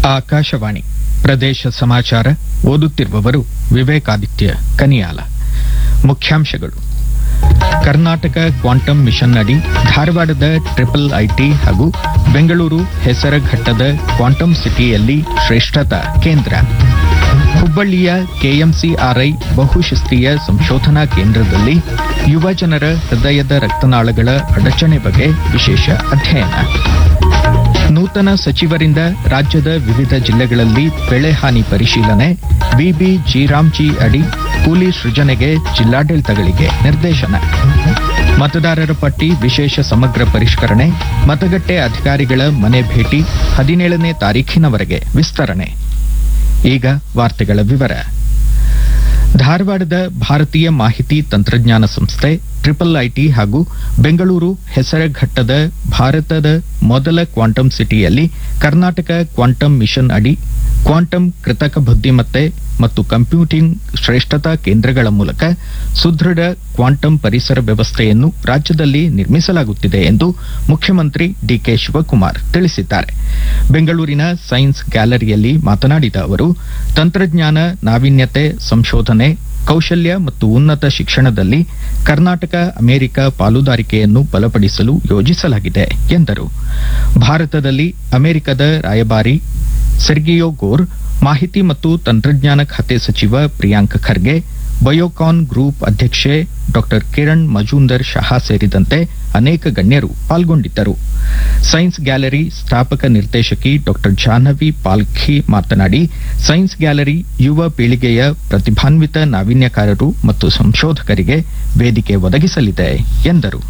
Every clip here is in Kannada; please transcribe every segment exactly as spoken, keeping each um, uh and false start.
ಆಕಾಶವಾಣಿ ಪ್ರದೇಶ ಸಮಾಚಾರ ಓದುತ್ತಿರುವವರು ವಿವೇಕಾದಿತ್ಯ ಕನಿಯಾಲ. ಮುಖ್ಯಾಂಶಗಳು: ಕರ್ನಾಟಕ ಕ್ವಾಂಟಮ್ ಮಿಷನ್ ಅಡಿ ಧಾರವಾಡದ ಟ್ರಿಪಲ್ ಐಟಿ ಹಾಗೂ ಬೆಂಗಳೂರು ಹೆಸರಘಟ್ಟದ ಕ್ವಾಂಟಮ್ ಸಿಟಿಯಲ್ಲಿ ಶ್ರೇಷ್ಠತಾ ಕೇಂದ್ರ. ಹುಬ್ಬಳ್ಳಿಯ ಕೆಎಂಸಿಆರ್ಐ ಬಹುಶಿಸ್ತೀಯ ಸಂಶೋಧನಾ ಕೇಂದ್ರದಲ್ಲಿ ಯುವ ಜನರ ಹೃದಯದ ರಕ್ತನಾಳಗಳ ಅಡಚಣೆ ಬಗ್ಗೆ ವಿಶೇಷ ಅಧ್ಯಯನ. ನೂತನ ಸಚಿವರಿಂದ ರಾಜ್ಯದ ವಿವಿಧ ಜಿಲ್ಲೆಗಳಲ್ಲಿ ಬೆಳೆ ಹಾನಿ ಪರಿಶೀಲನೆ. ಬಿಬಿ ಜೀರಾಮ್ಜಿ ಅಡಿ ಕೂಲಿ ಸೃಜನೆಗೆ ಜಿಲ್ಲಾಡಳಿತಗಳಿಗೆ ನಿರ್ದೇಶನ. ಮತದಾರರ ಪಟ್ಟಿ ವಿಶೇಷ ಸಮಗ್ರ ಪರಿಷ್ಕರಣೆ. ಮತಗಟ್ಟೆ ಅಧಿಕಾರಿಗಳ ಮನೆ ಭೇಟಿ ಹದಿನೇಳನೇ ತಾರೀಖಿನವರೆಗೆ ವಿಸ್ತರಣೆ. ಈಗ ವಾರ್ತೆಗಳ ವಿವರ. ಧಾರವಾಡದ ಭಾರತೀಯ ಮಾಹಿತಿ ತಂತ್ರಜ್ಞಾನ ಸಂಸ್ಥೆ ಟ್ರಿಪಲ್ ಐಟಿ ಹಾಗೂ ಬೆಂಗಳೂರು ಹೆಸರಘಟ್ಟದ ಭಾರತದ ಮೊದಲ ಕ್ವಾಂಟಮ್ ಸಿಟಿಯಲ್ಲಿ ಕರ್ನಾಟಕ ಕ್ವಾಂಟಮ್ ಮಿಷನ್ ಅಡಿ ಕ್ವಾಂಟಮ್ ಕೃತಕ ಬುದ್ಧಿಮತ್ತೆ ಮತ್ತು ಕಂಪ್ಯೂಟಿಂಗ್ ಶ್ರೇಷ್ಠತಾ ಕೇಂದ್ರಗಳ ಮೂಲಕ ಸುದೃಢ ಕ್ವಾಂಟಮ್ ಪರಿಸರ ವ್ಯವಸ್ಥೆಯನ್ನು ರಾಜ್ಯದಲ್ಲಿ ನಿರ್ಮಿಸಲಾಗುತ್ತಿದೆ ಎಂದು ಮುಖ್ಯಮಂತ್ರಿ ಡಿಕೆ ಶಿವಕುಮಾರ್ ತಿಳಿಸಿದ್ದಾರೆ. ಬೆಂಗಳೂರಿನ ಸೈನ್ಸ್ ಗ್ಯಾಲರಿಯಲ್ಲಿ ಮಾತನಾಡಿದ ಅವರು, ತಂತ್ರಜ್ಞಾನ, ನಾವೀನ್ಯತೆ, ಸಂಶೋಧನೆ, ಕೌಶಲ್ಯ ಮತ್ತು ಉನ್ನತ ಶಿಕ್ಷಣದಲ್ಲಿ ಕರ್ನಾಟಕ ಅಮೆರಿಕ ಪಾಲುದಾರಿಕೆಯನ್ನು ಬಲಪಡಿಸಲು ಯೋಜಿಸಲಾಗಿದೆ ಎಂದರು. ಭಾರತದಲ್ಲಿ ಅಮೆರಿಕದ ರಾಯಭಾರಿ ಸೆರ್ಗಿಯೋ ಗೋರ್, ಮಾಹಿತಿ ಮತ್ತು ತಂತ್ರಜ್ಞಾನ ಖಾತೆ ಸಚಿವ ಪ್ರಿಯಾಂಕ್ ಖರ್ಗೆ, ಬಯೋಕಾನ್ ಗ್ರೂಪ್ ಅಧ್ಯಕ್ಷೆ ಡಾ ಕಿರಣ್ ಮಜುಂದರ್ ಶಹಾ ಸೇರಿದಂತೆ ಅನೇಕ ಗಣ್ಯರು ಪಾಲ್ಗೊಂಡಿದ್ದರು. ಸೈನ್ಸ್ ಗ್ಯಾಲರಿ ಸ್ಥಾಪಕ ನಿರ್ದೇಶಕಿ ಡಾ ಜಾಹ್ನವಿ ಪಾಲ್ಖಿ ಮಾತನಾಡಿ, ಸೈನ್ಸ್ ಗ್ಯಾಲರಿ ಯುವ ಪೀಳಿಗೆಯ ಪ್ರತಿಭಾನ್ವಿತ ನಾವೀನ್ಯಕಾರರು ಮತ್ತು ಸಂಶೋಧಕರಿಗೆ ವೇದಿಕೆ ಒದಗಿಸಲಿದೆ ಎಂದರು.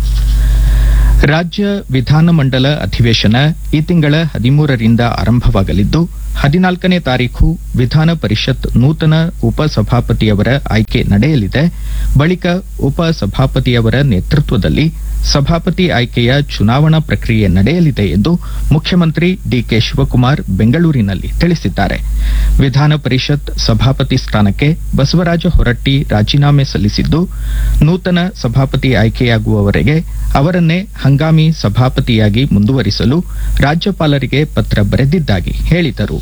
ರಾಜ್ಯ ವಿಧಾನಮಂಡಲ ಅಧಿವೇಶನ ಈ ತಿಂಗಳ ಹದಿಮೂರರಿಂದ ಆರಂಭವಾಗಲಿದ್ದು, ಹದಿನಾಲ್ಕನೇ ತಾರೀಖು ವಿಧಾನ ಪರಿಷತ್ ನೂತನ ಉಪಸಭಾಪತಿಯವರ ಆಯ್ಕೆ ನಡೆಯಲಿದೆ. ಬಳಿಕ ಉಪಸಭಾಪತಿಯವರ ನೇತೃತ್ವದಲ್ಲಿ ಸಭಾಪತಿ ಆಯ್ಕೆಯ ಚುನಾವಣಾ ಪ್ರಕ್ರಿಯೆ ನಡೆಯಲಿದೆ ಎಂದು ಮುಖ್ಯಮಂತ್ರಿ ಡಿಕೆ ಶಿವಕುಮಾರ್ ಬೆಂಗಳೂರಿನಲ್ಲಿ ತಿಳಿಸಿದ್ದಾರೆ. ವಿಧಾನ ಪರಿಷತ್ ಸಭಾಪತಿ ಸ್ಥಾನಕ್ಕೆ ಬಸವರಾಜ ಹೊರಟ್ಟಿ ರಾಜೀನಾಮೆ ಸಲ್ಲಿಸಿದ್ದು, ನೂತನ ಸಭಾಪತಿ ಆಯ್ಕೆಯಾಗುವವರೆಗೆ ಅವರನ್ನೇ ಹಂಗಾಮಿ ಸಭಾಪತಿಯಾಗಿ ಮುಂದುವರಿಸಲು ರಾಜ್ಯಪಾಲರಿಗೆ ಪತ್ರ ಬರೆದಿದ್ದಾಗಿ ಹೇಳಿದರು.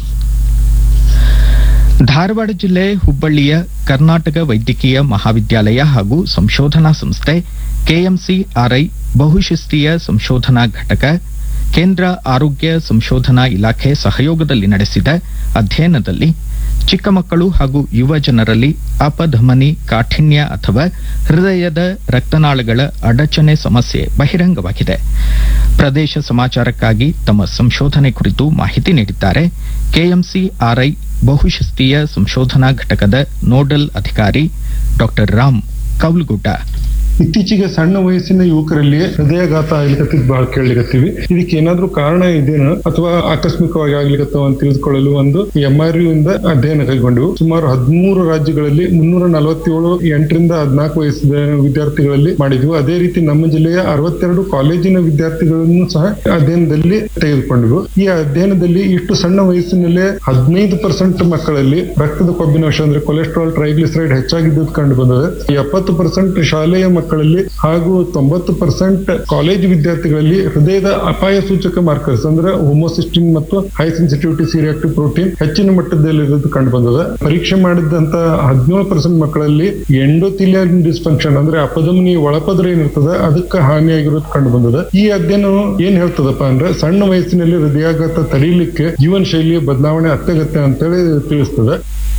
ಧಾರವಾಡ ಜಿಲ್ಲೆ ಹುಬ್ಬಳ್ಳಿಯ ಕರ್ನಾಟಕ ವೈದ್ಯಕೀಯ ಮಹಾವಿದ್ಯಾಲಯ ಹಾಗೂ ಸಂಶೋಧನಾ ಸಂಸ್ಥೆ ಕೆಎಂಸಿಆರ್ಐ ಬಹುಶಿಸ್ತೀಯ ಸಂಶೋಧನಾ ಘಟಕ, ಕೇಂದ್ರ ಆರೋಗ್ಯ ಸಂಶೋಧನಾ ಇಲಾಖೆ ಸಹಯೋಗದಲ್ಲಿ ನಡೆಸಿದ ಅಧ್ಯಯನದಲ್ಲಿ ಚಿಕ್ಕ ಮಕ್ಕಳು ಹಾಗೂ ಯುವ ಜನರಲ್ಲಿ ಅಪಧಮನಿ ಕಾಠಿಣ್ಯ ಅಥವಾ ಹೃದಯದ ರಕ್ತನಾಳಗಳ ಅಡಚಣೆ ಸಮಸ್ಯೆ ಬಹಿರಂಗವಾಗಿದೆ. ಪ್ರದೇಶ ಸಮಾಚಾರಕ್ಕಾಗಿ ತಮ್ಮ ಸಂಶೋಧನೆ ಕುರಿತು ಮಾಹಿತಿ ನೀಡಿದ್ದಾರೆ ಕೆಎಂಸಿಆರ್ಐ ಬಹುಶಿಸ್ತೀಯ ಸಂಶೋಧನಾ ಘಟಕದ ನೋಡಲ್ ಅಧಿಕಾರಿ ಡಾ ರಾಮ್ ಕೌಲ್ಗುಡ್ಡ. ಇತ್ತೀಚೆಗೆ ಸಣ್ಣ ವಯಸ್ಸಿನ ಯುವಕರಲ್ಲಿ ಹೃದಯಾಘಾತ ಆಗ್ಲಿಕತ್ತಿದ್ ಬಹಳ ಕೇಳಲಿಕತ್ತೀವಿ. ಇದಕ್ಕೆ ಏನಾದ್ರೂ ಕಾರಣ ಇದೇನೋ ಅಥವಾ ಆಕಸ್ಮಿಕವಾಗಿ ಆಗ್ಲಿಕತ್ತವ ಅಂತ ತಿಳಿದುಕೊಳ್ಳಲು ಒಂದು ಎಂಆರ್ಯು ಇಂದ ಅಧ್ಯಯನ ಕೈಗೊಂಡು ಸುಮಾರು ಹದಿಮೂರು ರಾಜ್ಯಗಳಲ್ಲಿ ಮುನ್ನೂರ ನಲವತ್ತೇಳು ಎಂಟರಿಂದ ಹದಿನಾಲ್ಕು ವಯಸ್ಸಿನ ವಿದ್ಯಾರ್ಥಿಗಳಲ್ಲಿ ಮಾಡಿದ್ವು. ಅದೇ ರೀತಿ ನಮ್ಮ ಜಿಲ್ಲೆಯ ಅರವತ್ತೆರಡು ಕಾಲೇಜಿನ ವಿದ್ಯಾರ್ಥಿಗಳನ್ನು ಸಹ ಅಧ್ಯಯನದಲ್ಲಿ ತೆಗೆದುಕೊಂಡ್ವು. ಈ ಅಧ್ಯಯನದಲ್ಲಿ ಇಷ್ಟು ಸಣ್ಣ ವಯಸ್ಸಿನಲ್ಲೇ ಹದಿನೈದು ಪರ್ಸೆಂಟ್ ಮಕ್ಕಳಲ್ಲಿ ರಕ್ತದ ಕೊಬ್ಬಿನಾಂಶ ಅಂದ್ರೆ ಕೊಲೆಸ್ಟ್ರಾಲ್, ಟ್ರೈಗ್ಲಿಸರೈಡ್ ಹೆಚ್ಚಾಗಿದ್ದು ಕಂಡು ಬಂದಿದೆ. ಎಪ್ಪತ್ತು ಪರ್ಸೆಂಟ್ ಶಾಲೆಯ ಮಕ್ಕಳಲ್ಲಿ ಹಾಗೂ ತೊಂಬತ್ತು ಪರ್ಸೆಂಟ್ ಕಾಲೇಜು ವಿದ್ಯಾರ್ಥಿಗಳಲ್ಲಿ ಹೃದಯದ ಅಪಾಯ ಸೂಚಕ ಮಾರ್ಕರ್ಸ್ ಅಂದ್ರೆ ಹೋಮೋಸಿಸ್ಟಿನ್ ಮತ್ತು high sensitivity C reactive protein ಹೆಚ್ಚಿನ ಮಟ್ಟದಲ್ಲಿ ಇರೋದು ಕಂಡು ಬಂದದ. ಪರೀಕ್ಷೆ ಮಾಡಿದಂತ ಹದಿನೇಳು ಪರ್ಸೆಂಟ್ ಮಕ್ಕಳಲ್ಲಿ ಎಂಡೋಥೆಲಿಯಲ್ ಡಿಸ್ಫಂಕ್ಷನ್ ಅಂದ್ರೆ ಅಪಧಮನಿ ಒಳಪದ್ರ ಏನಿರ್ತದ ಅದಕ್ಕೆ ಹಾನಿಯಾಗಿರೋದು ಕಂಡು ಬಂದದ. ಈ ಅಧ್ಯಯನ ಏನ್ ಹೇಳ್ತದಪ್ಪ ಅಂದ್ರೆ ಸಣ್ಣ ವಯಸ್ಸಿನಲ್ಲಿ ಹೃದಯಾಘಾತ ತಡೆಯಲಿಕ್ಕೆ ಜೀವನ ಶೈಲಿಯ ಬದಲಾವಣೆ ಅತ್ಯಗತ್ಯ ಅಂತೇಳಿ ತಿಳಿಸ್ತದೆ.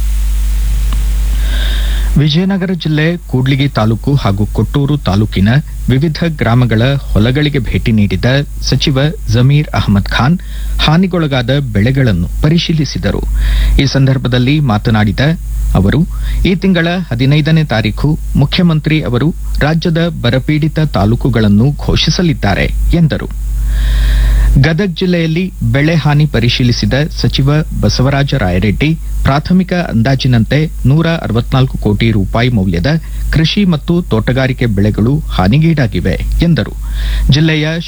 ವಿಜಯನಗರ ಜಿಲ್ಲೆ ಕೂಡ್ಲಿಗಿ ತಾಲೂಕು ಹಾಗೂ ಕೊಟ್ಟೂರು ತಾಲೂಕಿನ ವಿವಿಧ ಗ್ರಾಮಗಳ ಹೊಲಗಳಿಗೆ ಭೇಟಿ ನೀಡಿದ ಸಚಿವ ಜಮೀರ್ ಅಹಮದ್ ಖಾನ್ ಹಾನಿಗೊಳಗಾದ ಬೆಳೆಗಳನ್ನು ಪರಿಶೀಲಿಸಿದರು. ಈ ಸಂದರ್ಭದಲ್ಲಿ ಮಾತನಾಡಿದ ಅವರು, ಈ ತಿಂಗಳ ಹದಿನೈದನೇ ತಾರೀಖು ಮುಖ್ಯಮಂತ್ರಿ ಅವರು ರಾಜ್ಯದ ಬರಪೀಡಿತ ತಾಲೂಕುಗಳನ್ನು ಘೋಷಿಸಲಿದ್ದಾರೆ ಎಂದರು. ಗದಗ ಜಿಲ್ಲೆಯಲ್ಲಿ ಬೆಳೆ ಹಾನಿ ಪರಿಶೀಲಿಸಿದ ಸಚಿವ ಬಸವರಾಜ ರಾಯರೆಡ್ಡಿ ಪ್ರಾಥಮಿಕ ಅಂದಾಜಿನಂತೆ ನೂರ ಅರವತ್ನಾಲ್ಕು ಕೋಟಿ ರೂಪಾಯಿ ಮೌಲ್ಯದ ಕೃಷಿ ಮತ್ತು ತೋಟಗಾರಿಕೆ ಬೆಳೆಗಳು ಹಾನಿಗೀಡಾಗಿವೆ ಎಂದರು. ಜಿಲ್ಲೆಯ